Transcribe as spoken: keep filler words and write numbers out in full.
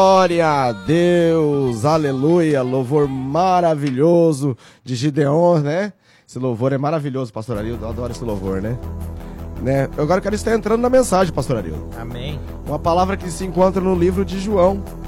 Glória a Deus, aleluia, louvor maravilhoso de Gideon, né? Esse louvor é maravilhoso, pastor Arildo, eu adoro esse louvor, né? né? Eu agora quero estar entrando na mensagem, pastor Arildo. Amém. Uma palavra que se encontra no livro de João,